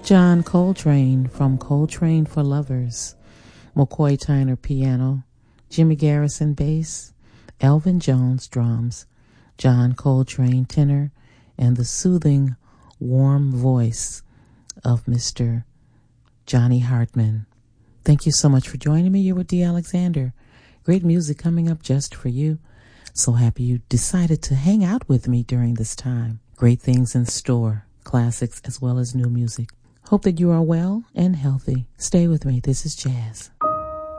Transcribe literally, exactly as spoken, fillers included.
John Coltrane from Coltrane for Lovers, McCoy Tyner piano, Jimmy Garrison bass, Elvin Jones drums, John Coltrane tenor, and the soothing, warm voice of Mister Johnny Hartman. Thank you so much for joining me. You're with Dee Alexander. Great music coming up just for you. So happy you decided to hang out with me during this time. Great things in store, classics as well as new music. Hope that you are well and healthy. Stay with me. This is Jazz.